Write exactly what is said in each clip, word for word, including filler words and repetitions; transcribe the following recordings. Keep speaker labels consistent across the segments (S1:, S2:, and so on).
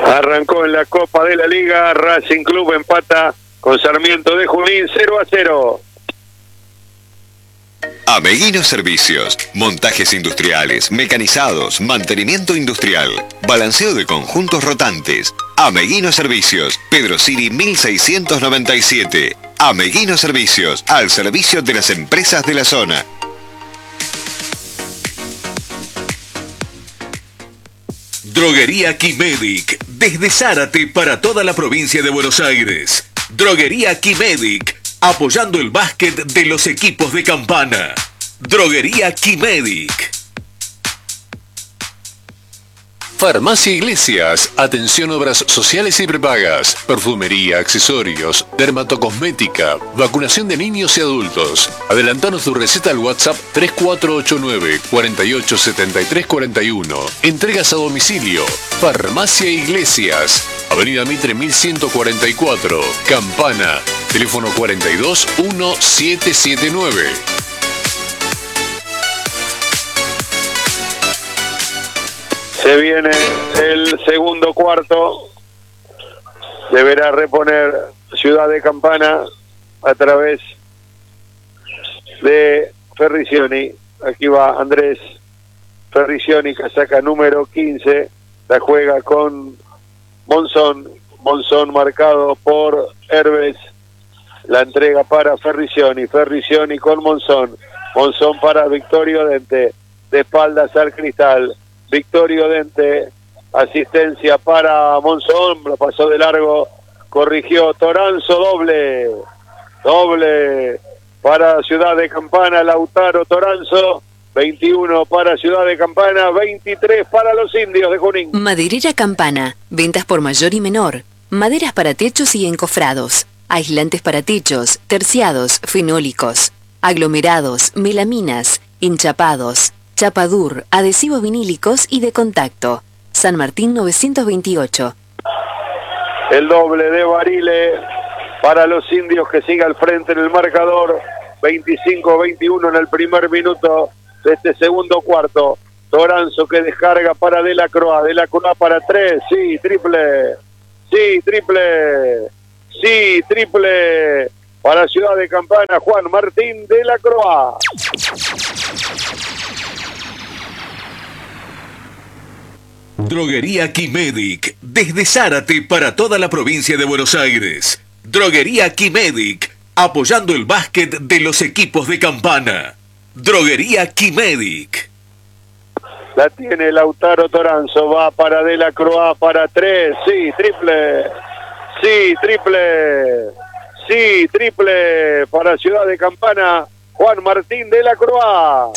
S1: Arrancó en la Copa de la Liga, Racing Club empata con Sarmiento de Junín cero a cero.
S2: Ameguino Servicios, montajes industriales, mecanizados, mantenimiento industrial, balanceo de conjuntos rotantes. Ameguino Servicios, Pedro Siri mil seiscientos noventa y siete. Ameguino Servicios, al servicio de las empresas de la zona.
S3: Droguería Quimedic, desde Zárate para toda la provincia de Buenos Aires. Droguería Quimedic, apoyando el básquet de los equipos de Campana. Droguería Quimedic.
S4: Farmacia Iglesias, atención obras sociales y prepagas, perfumería, accesorios, dermatocosmética, vacunación de niños y adultos. Adelantanos tu receta al WhatsApp tres cuatro ocho nueve, cuatro ocho siete tres cuatro uno. Entregas a domicilio. Farmacia Iglesias, Avenida Mitre mil ciento cuarenta y cuatro, Campana, teléfono cuarenta y dos, uno siete siete nueve.
S1: Se viene el segundo cuarto. Deberá reponer Ciudad de Campana a través de Ferricioni. Aquí va Andrés Ferricioni, casaca número quince. La juega con Monzón. Monzón marcado por Herbes. La entrega para Ferricioni. Ferricioni con Monzón. Monzón para Victorio Dente. De espaldas al cristal. Victorio Dente, asistencia para Monzón, lo pasó de largo, corrigió Toranzo, doble, doble para Ciudad de Campana, Lautaro Toranzo, veintiuno para Ciudad de Campana, veintitrés para los Indios de Junín.
S5: Maderera Campana, ventas por mayor y menor, maderas para techos y encofrados, aislantes para techos, terciados, fenólicos, aglomerados, melaminas, enchapados, chapadur, adhesivos vinílicos y de contacto. San Martín novecientos veintiocho.
S1: El doble de Barile para los Indios que sigue al frente en el marcador. veinticinco a veintiuno en el primer minuto de este segundo cuarto. Toranzo que descarga para De la Croix. De la Croix para tres. Sí, triple. Sí, triple. Sí, triple. Para Ciudad de Campana, Juan Martín De la Croix.
S3: Droguería Quimedic, desde Zárate para toda la provincia de Buenos Aires. Droguería Quimedic, apoyando el básquet de los equipos de Campana. Droguería Quimedic.
S1: La tiene Lautaro Toranzo, va para De la Croix, para tres, sí, triple, sí, triple, sí, triple, para Ciudad de Campana, Juan Martín De la Croix.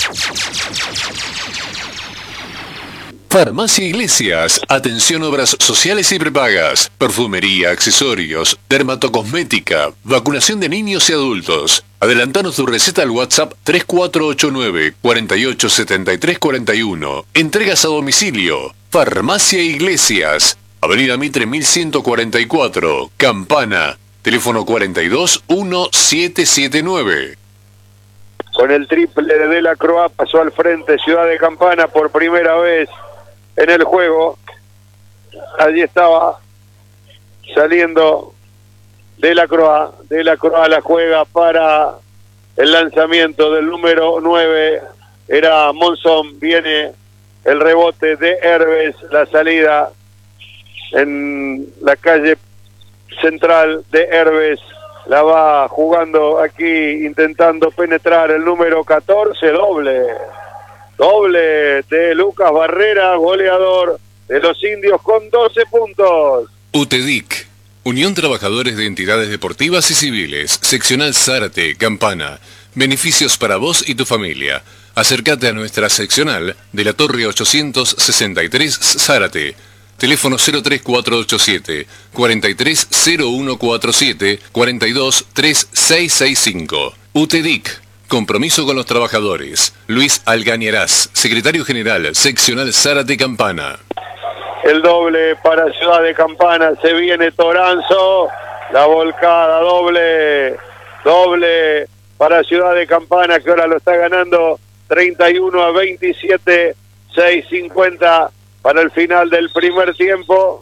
S4: Farmacia Iglesias, atención obras sociales y prepagas, perfumería, accesorios, dermatocosmética, vacunación de niños y adultos. Adelantanos tu receta al WhatsApp tres cuatro ocho nueve, cuatro ocho siete tres cuatro uno. Entregas a domicilio. Farmacia Iglesias, Avenida Mitre mil ciento cuarenta y cuatro, Campana, teléfono cuarenta y dos, uno siete siete nueve.
S1: Con el triple de De la Croix pasó al frente Ciudad de Campana por primera vez en el juego. Allí estaba saliendo De la Croix. De la Croix la juega para el lanzamiento del número nueve. Era Monzón. Viene el rebote de Herbes. La salida en la calle central de Herbes. La va jugando aquí, intentando penetrar el número catorce. Doble. Doble de Lucas Barrera, goleador de los Indios con doce puntos.
S4: UTEDIC, Unión Trabajadores de Entidades Deportivas y Civiles, Seccional Zárate, Campana. Beneficios para vos y tu familia. Acércate a nuestra seccional de la Torre ochocientos sesenta y tres Zárate. Teléfono cero tres cuatro ocho siete, cuatro tres cero uno cuatro siete, cuarenta y dos, tres seis seis cinco. UTEDIC. Compromiso con los trabajadores. Luis Algañarás, secretario general, seccional Zárate Campana.
S1: El doble para Ciudad de Campana, se viene Toranzo, la volcada, doble, doble para Ciudad de Campana, que ahora lo está ganando treinta y uno a veintisiete, seis cincuenta para el final del primer tiempo.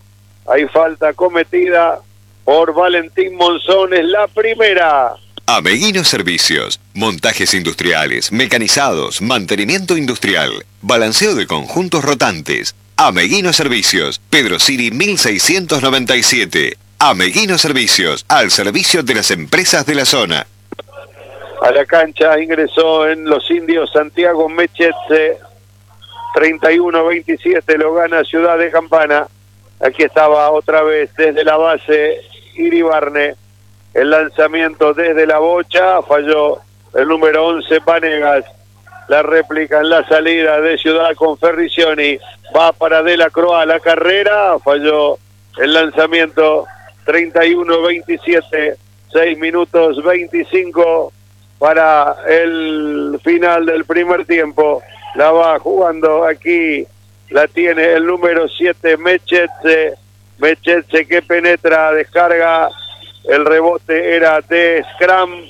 S1: Hay falta cometida por Valentín Monzón, es la primera.
S2: Ameguino Servicios, montajes industriales, mecanizados, mantenimiento industrial, balanceo de conjuntos rotantes. Ameguino Servicios, Pedro Siri mil seiscientos noventa y siete. Ameguino Servicios, al servicio de las empresas de la zona.
S1: A la cancha ingresó en Los Indios Santiago Mechetse, treinta y uno veintisiete, lo gana Ciudad de Campana. Aquí estaba otra vez desde la base Iribarne. El lanzamiento desde la bocha, falló el número once Vanegas. La réplica en la salida de Ciudad con Ferricioni. Va para De la Croa la carrera, falló el lanzamiento. Treinta y uno veintisiete, seis minutos veinticinco para el final del primer tiempo. La va jugando aquí, la tiene el número siete Mechetse. Mechetse que penetra, descarga. El rebote era de Scrum.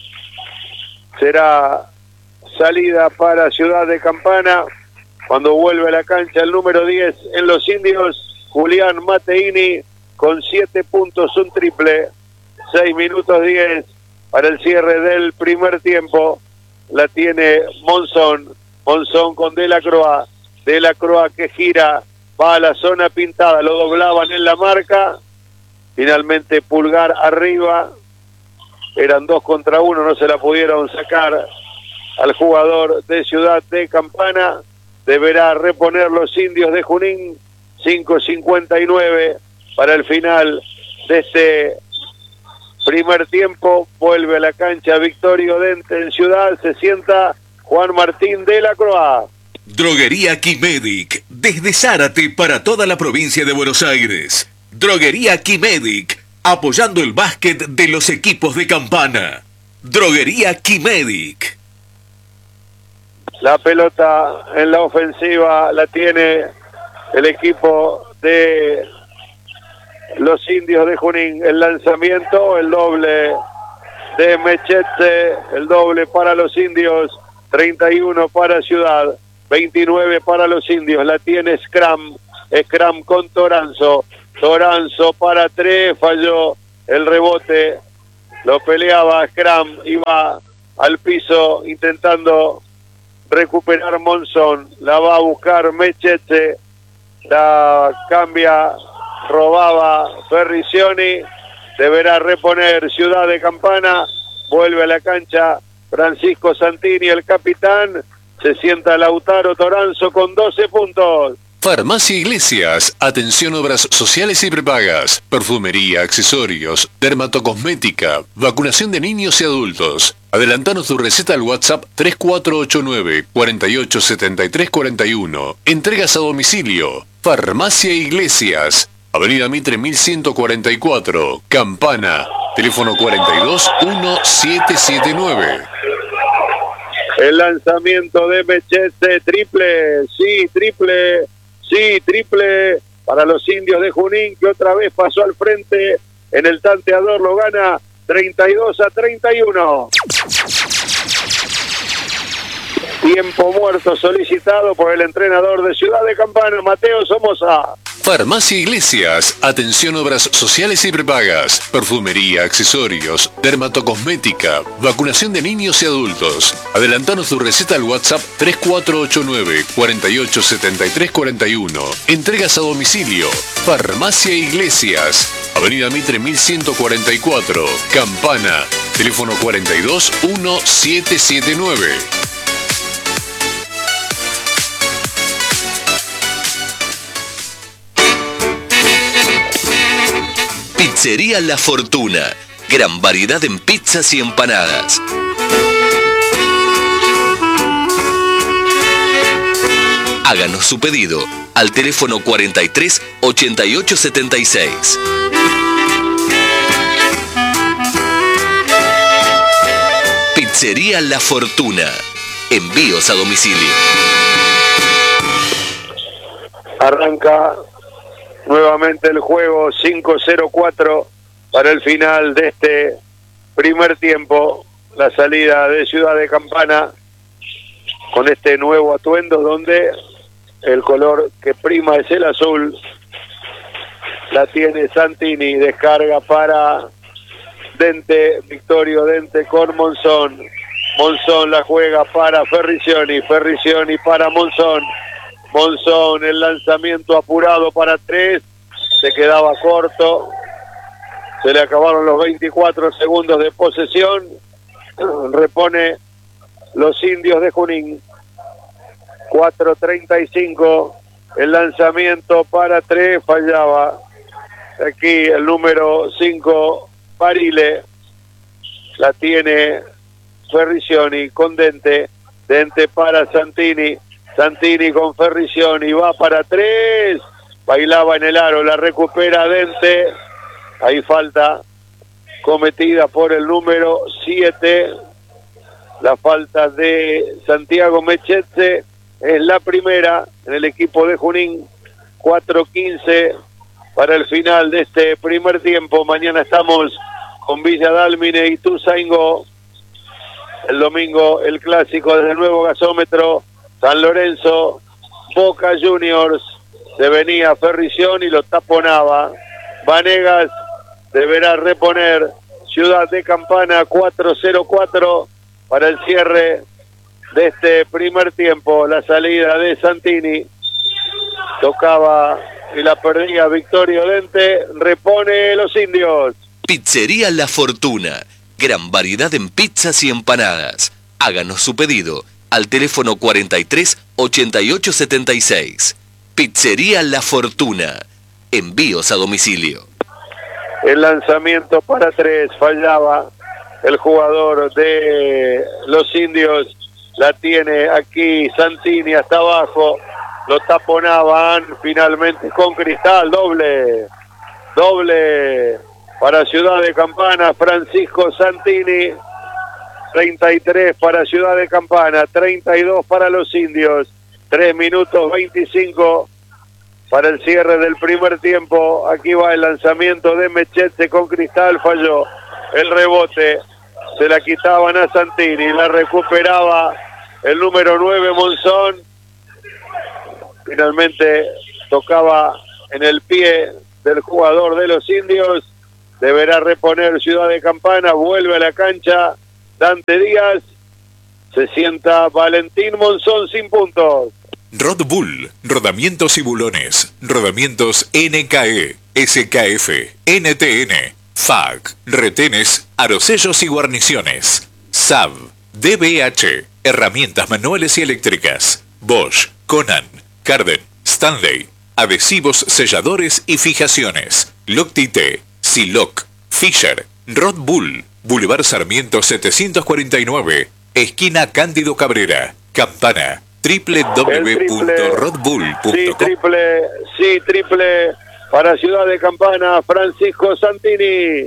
S1: Será salida para Ciudad de Campana. Cuando vuelve a la cancha el número diez en Los Indios, Julián Mateini con siete puntos, un triple. seis minutos diez para el cierre del primer tiempo. La tiene Monzón. Monzón con De la Croa. De la Croa que gira, va a la zona pintada, lo doblaban en la marca. Finalmente Pulgar arriba, eran dos contra uno, no se la pudieron sacar al jugador de Ciudad de Campana. Deberá reponer Los Indios de Junín. Cinco cincuenta y nueve para el final de este primer tiempo. Vuelve a la cancha Victorio Dente en Ciudad, se sienta Juan Martín de la Croa.
S3: Droguería Quimedic, desde Zárate para toda la provincia de Buenos Aires. Droguería Quimedic, apoyando el básquet de los equipos de Campana. Droguería Quimedic.
S1: La pelota en la ofensiva la tiene el equipo de Los Indios de Junín. El lanzamiento, el doble de Mechetse, el doble para Los Indios. Treinta y uno para Ciudad, veintinueve para Los Indios. La tiene Scrum, Scrum con Toranzo. Toranzo para tres, falló el rebote, lo peleaba Scrum, iba al piso intentando recuperar Monzón. La va a buscar Mechetse, la cambia, robaba Ferricioni. Deberá reponer Ciudad de Campana. Vuelve a la cancha Francisco Santini, el capitán. Se sienta Lautaro Toranzo con doce puntos.
S4: Farmacia Iglesias, atención obras sociales y prepagas, perfumería, accesorios, dermatocosmética, vacunación de niños y adultos. Adelantanos tu receta al WhatsApp tres cuatro ocho nueve, cuatro ocho siete tres cuatro uno. Entregas a domicilio. Farmacia Iglesias, Avenida Mitre mil ciento cuarenta y cuatro, Campana, teléfono cuarenta y dos, diecisiete setenta y nueve.
S1: El lanzamiento de Mechetse, triple, sí, triple, sí, triple para Los Indios de Junín, que otra vez pasó al frente en el tanteador, lo gana treinta y dos a treinta y uno. Tiempo muerto solicitado por el entrenador de Ciudad de Campana, Mateo Somoza.
S4: Farmacia Iglesias, atención obras sociales y prepagas, perfumería, accesorios, dermatocosmética, vacunación de niños y adultos. Adelantanos tu receta al WhatsApp tres cuatro ocho nueve, cuatro ocho siete tres cuatro uno. Entregas a domicilio. Farmacia Iglesias, Avenida Mitre mil ciento cuarenta y cuatro, Campana, teléfono cuarenta y dos, diecisiete setenta y nueve.
S6: Pizzería La Fortuna. Gran variedad en pizzas y empanadas. Háganos su pedido al teléfono cuarenta y tres, ochenta y ocho setenta y seis. Pizzería La Fortuna. Envíos a domicilio.
S1: Arranca nuevamente el juego, cinco cero cuatro para el final de este primer tiempo. La salida de Ciudad de Campana con este nuevo atuendo donde el color que prima es el azul. la tiene Santini, descarga para Dente, Victorio Dente con Monzón. Monzón la juega para Ferricioni, Ferricioni para Monzón. Monzón, el lanzamiento apurado para tres, se quedaba corto. Se le acabaron los veinticuatro segundos de posesión. Repone los indios de Junín. cuatro treinta y cinco. El lanzamiento para tres fallaba. Aquí el número cinco, Parile. La tiene Ferricioni con Dente. Dente para Santini. Santini con Ferricioni. Va para tres. Bailaba en el aro. La recupera Dente. Hay falta cometida por el número siete. La falta de Santiago Mechetse es la primera en el equipo de Junín. cuatro quince para el final de este primer tiempo. Mañana estamos con Villa Dálmine y Ituzaingó. El domingo el clásico desde el nuevo gasómetro. San Lorenzo, Boca Juniors. Se venía Ferricioni y lo taponaba. Vanegas deberá reponer. Ciudad de Campana cuatro cero cuatro para el cierre de este primer tiempo. La salida de Santini. Tocaba y la perdía Victorio Dente. Repone los indios.
S6: Pizzería La Fortuna. Gran variedad en pizzas y empanadas. Háganos su pedido al teléfono cuarenta y tres, ochenta y ocho setenta y seis. Pizzería La Fortuna. Envíos a domicilio.
S1: El lanzamiento para tres fallaba el jugador de los indios. La tiene aquí Santini hasta abajo. Lo taponaban finalmente con Cristal. Doble. Doble para Ciudad de Campana. Francisco Santini. treinta y tres para Ciudad de Campana. treinta y dos para los indios. tres minutos veinticinco para el cierre del primer tiempo. Aquí va el lanzamiento de Mechetse con Cristal. Falló. El rebote. Se la quitaban a Santini. La recuperaba el número nueve, Monzón. Finalmente tocaba en el pie del jugador de los indios. Deberá reponer Ciudad de Campana. Vuelve a la cancha Dante Díaz. Se sienta Valentín Monzón sin puntos.
S3: Rod Bull, rodamientos y bulones, rodamientos N K E, S K F, N T N, F A C, retenes, arosellos y guarniciones, S A B, D B H, herramientas manuales y eléctricas, Bosch, Conan, Carden, Stanley, adhesivos, selladores y fijaciones, Loctite, Siloc, Fisher, Rod Bull, Boulevard Sarmiento setecientos cuarenta y nueve, esquina Cándido Cabrera, Campana, doble u doble u doble u punto rod bull punto com.
S1: Sí, triple, sí, triple para Ciudad de Campana, Francisco Santini.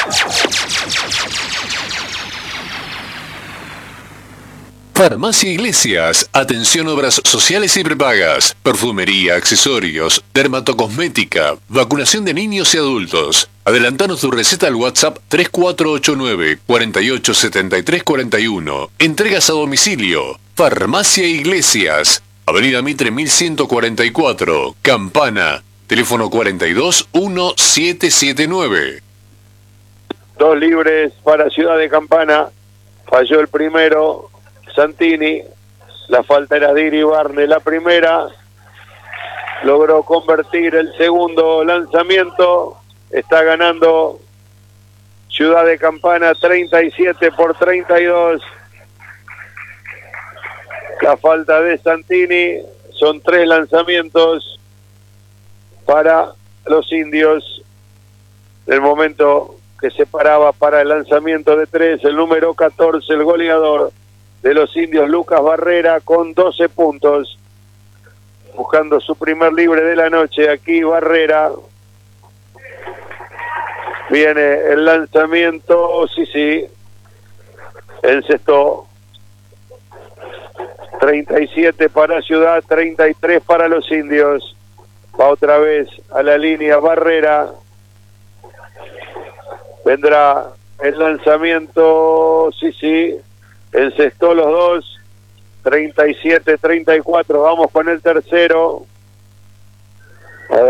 S4: Farmacia Iglesias, atención obras sociales y prepagas, perfumería, accesorios, dermatocosmética, vacunación de niños y adultos. Adelantanos tu receta al WhatsApp tres cuatro ocho nueve, cuarenta y ocho setenta y tres cuarenta y uno. Entregas a domicilio. Farmacia Iglesias, Avenida Mitre mil ciento cuarenta y cuatro, Campana, teléfono cuarenta y dos, diecisiete setenta y nueve.
S1: Dos libres para Ciudad de Campana. Falló el primero, Santini. La falta era de Iribarne. La primera logró convertir el segundo lanzamiento. Está ganando Ciudad de Campana treinta y siete por treinta y dos. La falta de Santini. Son tres lanzamientos para los indios. En el momento que se paraba para el lanzamiento de tres, el número catorce, el goleador de los indios, Lucas Barrera, con doce puntos. Buscando su primer libre de la noche. Aquí Barrera. Viene el lanzamiento. Sí, sí. Encestó. treinta y siete para Ciudad, treinta y tres para los indios. Va otra vez a la línea Barrera. Vendrá el lanzamiento. Sí, sí. Encestó los dos. treinta y siete treinta y cuatro. Vamos con el tercero. A ver.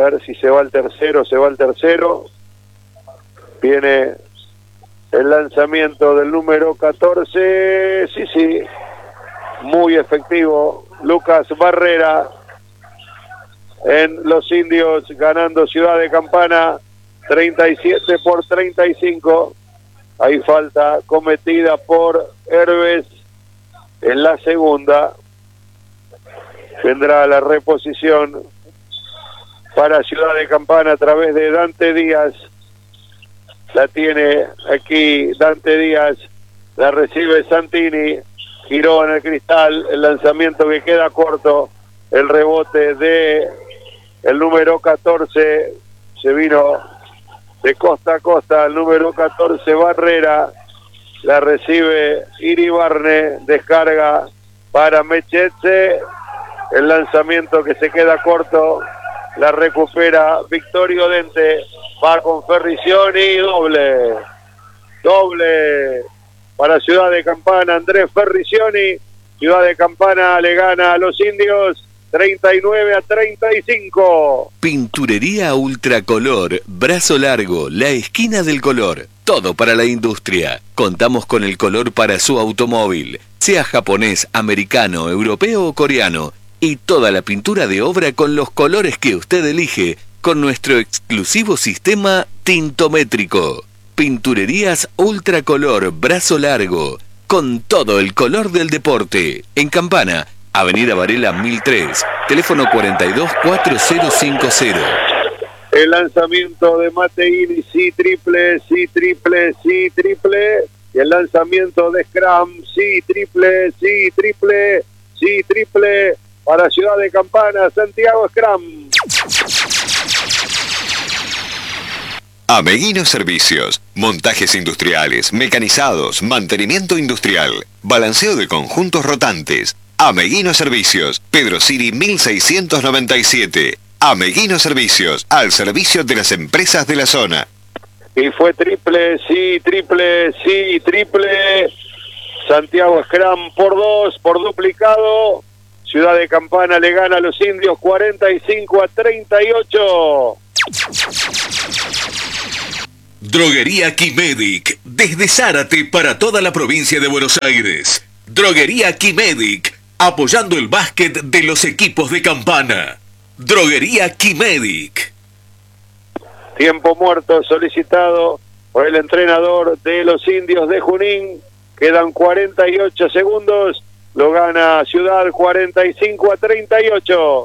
S1: ver si se va el tercero, se va el tercero. Viene el lanzamiento del número catorce, sí, sí, muy efectivo, Lucas Barrera en Los Indios, ganando Ciudad de Campana, treinta y siete por treinta y cinco. Hay falta cometida por Herbes en la segunda. Vendrá la reposición para Ciudad de Campana a través de Dante Díaz. La tiene aquí Dante Díaz, la recibe Santini, giró en el cristal, el lanzamiento que queda corto, el rebote de el número catorce, se vino de costa a costa, el número catorce Barrera, la recibe Iribarne, descarga para Mechetse, el lanzamiento que se queda corto, la recupera Victorio Dente, va con Ferricioni, doble, doble para Ciudad de Campana, Andrés Ferricioni, Ciudad de Campana le gana a Los Indios, treinta y nueve a treinta y cinco.
S6: Pinturería Ultracolor, Brazo Largo, la esquina del color. Todo para la industria. Contamos con el color para su automóvil, sea japonés, americano, europeo o coreano. Y toda la pintura de obra con los colores que usted elige, con nuestro exclusivo sistema tintométrico. Pinturerías Ultracolor, Brazo Largo, con todo el color del deporte. En Campana, Avenida Varela mil tres, teléfono cuarenta y dos, cuarenta cincuenta.
S1: El lanzamiento de Mateini, sí triple, sí triple, sí triple. Y el lanzamiento de Scrum, sí triple, sí triple, sí triple. Para Ciudad de Campana, Santiago Scrum.
S2: Ameguino Servicios, montajes industriales, mecanizados, mantenimiento industrial, balanceo de conjuntos rotantes. Ameguino Servicios, Pedro Siri mil seiscientos noventa y siete. Ameguino Servicios, al servicio de las empresas de la zona.
S1: Y fue triple, sí, triple, sí, triple. Santiago Scrum por dos, por duplicado. Ciudad de Campana le gana a Los Indios cuarenta y cinco a treinta y ocho.
S3: Droguería Quimedic, desde Zárate para toda la provincia de Buenos Aires. Droguería Quimedic, apoyando el básquet de los equipos de Campana. Droguería Quimedic.
S1: Tiempo muerto solicitado por el entrenador de Los Indios de Junín. Quedan cuarenta y ocho segundos. Lo gana Ciudad cuarenta y cinco a treinta y ocho.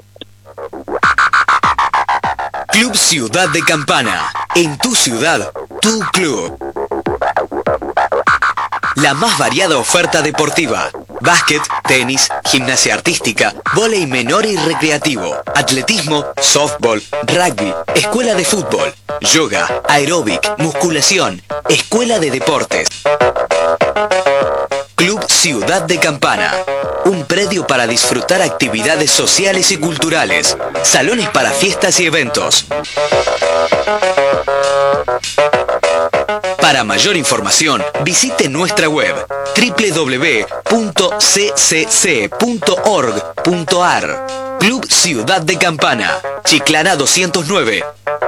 S7: Club Ciudad de Campana. En tu ciudad, tu club. La más variada oferta deportiva. Básquet, tenis, gimnasia artística, vóley menor y recreativo, atletismo, softball, rugby, escuela de fútbol, yoga, aeróbic, musculación, escuela de deportes. Club Ciudad de Campana. Un predio para disfrutar actividades sociales y culturales. Salones para fiestas y eventos. Para mayor información, visite nuestra web doble u doble u doble u punto c c c punto org punto a r. Club Ciudad de Campana, Chiclana doscientos nueve.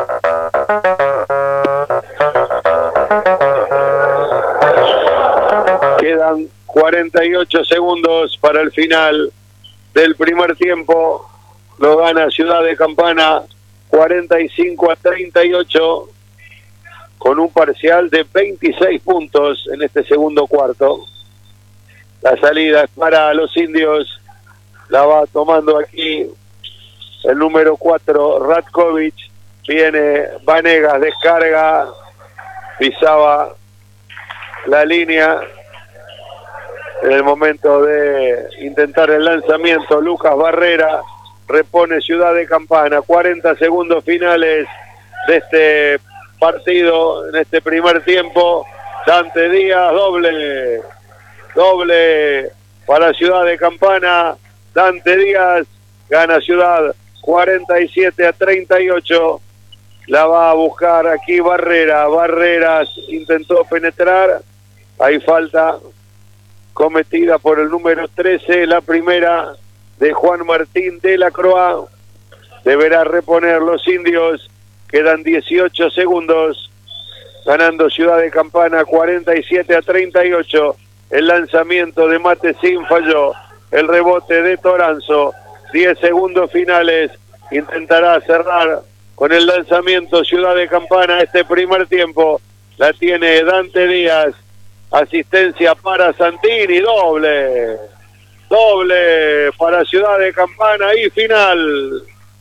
S1: Quedan cuarenta y ocho segundos para el final del primer tiempo. Lo gana Ciudad de Campana cuarenta y cinco a treinta y ocho con un parcial de veintiséis puntos en este segundo cuarto. La salida es para Los Indios. La va tomando aquí el número cuatro, Ratkovic. Viene Vanegas, descarga. Pisaba la línea en el momento de intentar el lanzamiento. Lucas Barrera repone Ciudad de Campana. cuarenta segundos finales de este partido, en este primer tiempo. Dante Díaz, doble, doble para Ciudad de Campana. Dante Díaz gana Ciudad cuarenta y siete a treinta y ocho. La va a buscar aquí Barrera. Barreras intentó penetrar. Hay falta cometida por el número trece, la primera de Juan Martín de la Croix. deberá reponer los indios. Quedan dieciocho segundos. Ganando Ciudad de Campana cuarenta y siete a treinta y ocho. El lanzamiento de Matesín falló. El rebote de Toranzo. diez segundos finales. Intentará cerrar con el lanzamiento Ciudad de Campana este primer tiempo. La tiene Dante Díaz. Asistencia para Santini. Doble. Doble para Ciudad de Campana y final.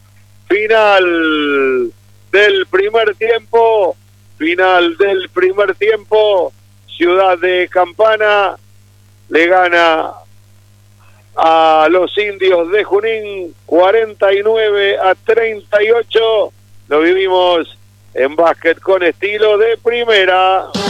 S1: Final del primer tiempo. Final del primer tiempo. Ciudad de Campana le gana a los indios de Junín cuarenta y nueve a treinta y ocho. Lo vivimos en Básquet con Estilo de Primera.